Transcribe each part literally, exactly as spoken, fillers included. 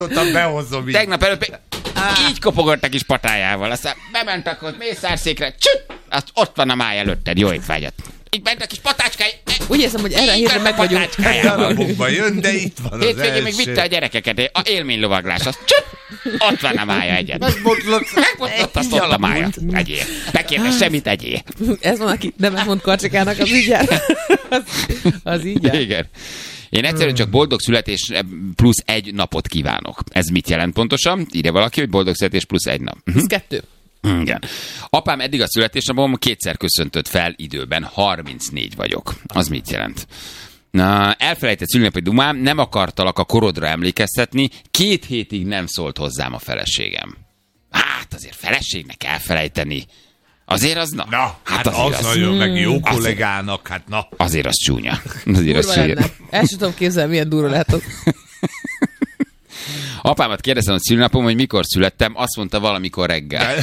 Behozom így. Tegnap előtt így kopogott a kis patájával, aztán bementek, hogy mészárszékre, csüt, azt ott van a máj előtted, jó étvágyat. Így ment a kis patácskáj. Úgy érzem, hogy erre a hétre meg vagyunk. Darabokba jön, de itt van az hétvégén első. még vitte a gyerekeket, a élménylovaglás, az csüt, ott van a mája egyet. Megbotlott. Megbotlott, azt ott a mája. Egyél. Megkérde, semmit egyél. Ez van, aki nem mond Karcsikának, az így jár. Az, az így jár. Igen. Én egyszerűen csak boldog születés plusz egy napot kívánok. Ez mit jelent pontosan? Írja valaki, hogy boldog születés plusz egy nap. Ez kettő. Igen. Apám eddig a születésnapom kétszer köszöntött fel időben, harmincnégy vagyok. Az mit jelent? Na, elfelejtett szülinapi dumám, nem akartalak a korodra emlékeztetni, két hétig nem szólt hozzám a feleségem. Hát azért feleségnek elfelejteni. Azért az na. Na, hát, hát azért az, az nagyon, meg jó kollégának, hát na. Azért az csúnya. Azért az csúnya. El sem tudom képzelni, milyen durva lehet az. Apámat kérdeztem a szülinapom, hogy mikor születtem, azt mondta valamikor reggel.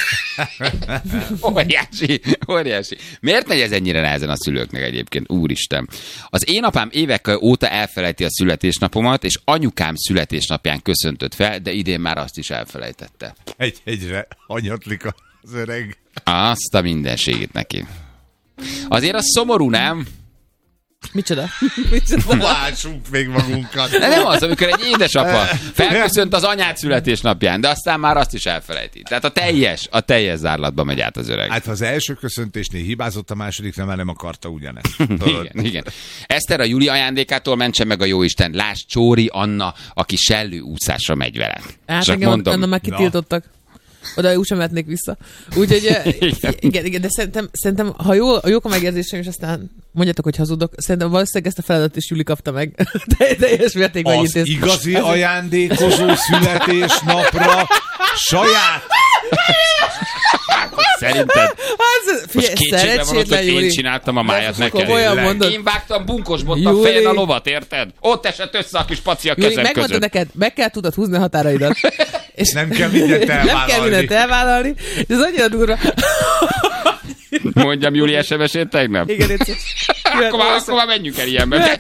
óriási, óriási. Miért megy ez ennyire nehezen a szülőknek egyébként? Úristen. Az én apám évek óta elfelejti a születésnapomat, és anyukám születésnapján köszöntött fel, de idén már azt is elfelejtette. Egy-egyre hanyatlik az öreg. Azt a mindenségét neki. Azért az szomorú, nem? Micsoda? Micsoda? Lássunk még magunkat. De nem az, amikor egy édesapa felköszönt az anyát születésnapján, de aztán már azt is elfelejti. Tehát a teljes, a teljes zárlatba megy át az öreg. Hát ha az első köszöntésnél hibázott, a másodiknál már nem akarta ugyanezt. igen, igen. Eszter a Juli ajándékától mentse meg a jóisten. Lásd Csóri Anna, aki sellő úszásra megy vele. Hát csak engem mondom. onnan már kitiltottak. Oda úgysem mehetnék vissza. Úgyhogy igen. igen, igen, de szerintem, szerintem ha jó, jók a megérzésem, és aztán mondjátok, hogy hazudok, szerintem valószínűleg ezt a feladatot is Juli kapta meg. Teljes mértékben Az intéz. igazi ajándékozó születésnapra saját... Szerinted? Hát, Most kétségbe van ott, hogy én csináltam a májat neked. Én vágtam bunkos bottal fején a lovat, érted? Ott esett össze a kis paci a kezem Júli, között. neked, meg kell tudod húzni a határaidat. És nem kell mindent elvállalni. Nem kell mindent elvállalni. Ez annyira durva. Mondjam Júli es em es-ét tegnap? Igen, itt. Akkor már, akkor már menjünk el ilyenbe.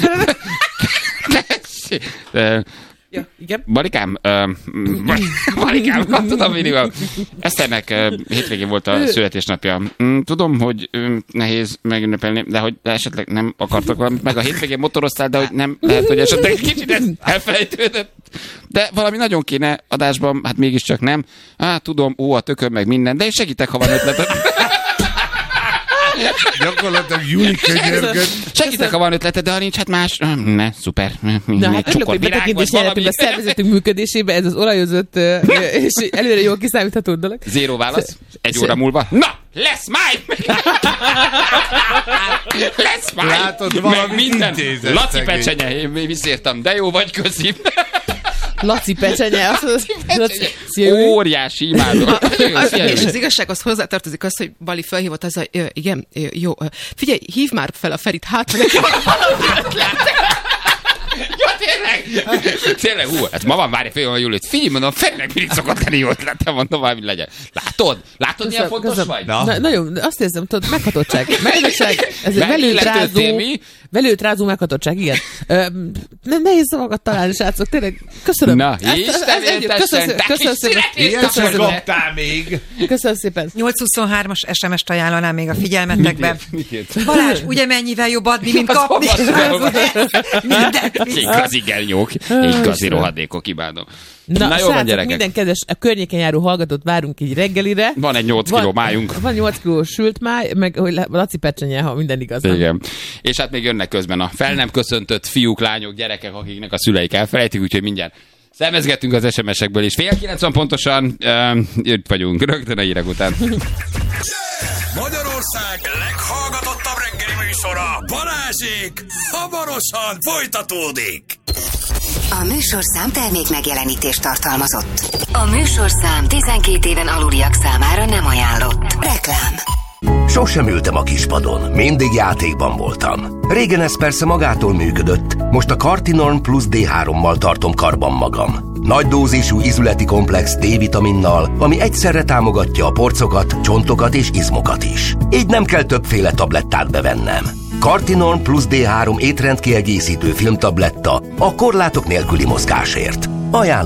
Ja, igen. Marikám, uh, Marikám, nem tudom mindig. Eszternek uh, hétvégén volt a születésnapja. Mm, tudom, hogy um, nehéz megünnepelni, de hogy esetleg nem akartak valamit, meg a hétvégén motoroztál, de hogy nem lehet, hogy esetleg kicsit ez elfelejtődött. De valami nagyon kéne adásban, hát mégiscsak nem. Hát tudom, ó, a tököm meg minden, de én segítek, ha van ötleted. Gyakorlatilag Júli könyörgött. Segítek, ha van ötleted, de ha nincs, hát más. Ne, szuper. Na, hát örülök, hogy betekintés nyerhetünk a szervezetünk működésébe, ez az olajozott és előre jól kiszámítható dolog. Zéró válasz. Egy óra múlva. Na, lesz máj! lesz máj! Látod, valami minden. intézet. Laci pecsenye, én visszértem, de jó vagy, köszi. Laci pecsenye, azt mondod, Laci, óriási, imádom. És az igazsághoz hozzátartozik az, hogy Bali felhívott az, hogy ö, igen, ö, jó, ö, figyelj, hívd már fel a Ferit, hát ha neki van valami ötlet. Ja, tényleg? Tényleg, hú, hát ma van, várj, fél van Júli, figyelj, mondom, Ferinek mindig szokott lenni jó ötlete, mondom, valami legyen. Látod? Látod, milyen fontos köszön, vagy? Na. Na, nagyon, azt érzem, tudod, meghatottság. Meghatottság, ez egy velőtrázó, velőtrázó meghatottság, igen. Ö, nem nehéz szavakat találni, srácok, tényleg, köszönöm. Na, Isten éltessen, te kis Ilyet sem kaptál még. Köszönöm szépen. nyolc huszonhármas es em es-t ajánlanám még a figyelmetekbe. Balázs, ugye mennyivel jobb adni, mint kapni? Igazi gelnyók, igazi rohadékok, imádom. Na, Na jó van, gyerekek. Minden kedves, a környéken járó hallgatót várunk így reggelire. Van egy nyolc kiló májunk. Van nyolc kiló sült máj, meg hogy Laci pecsenye, ha minden igaz. Igen. És hát még jönnek közben a fel nem köszöntött fiúk, lányok, gyerekek, akiknek a szüleik elfelejtik, úgyhogy mindjárt szemezgetünk az es em es-ekből is. Fél kilencven pontosan, uh, itt vagyunk, rögtön a hírek után. Magyarország leghallgatottabb reggeli műsora, Balázsék, hamarosan folytatódik. A műsorszám termék megjelenítést tartalmazott. A műsorszám tizenkét éven aluliak számára nem ajánlott. Reklám. Sosem ültem a kispadon, mindig játékban voltam. Régen ez persze magától működött, most a Cartinorm Plus dé hárommal tartom karban magam. Nagy dózisú izületi komplex D-vitaminnal, ami egyszerre támogatja a porcokat, csontokat és izmokat is. Így nem kell többféle tablettát bevennem. Cartinorm Plus dé három étrendkiegészítő filmtabletta a korlátok nélküli mozgásért. Ajánlom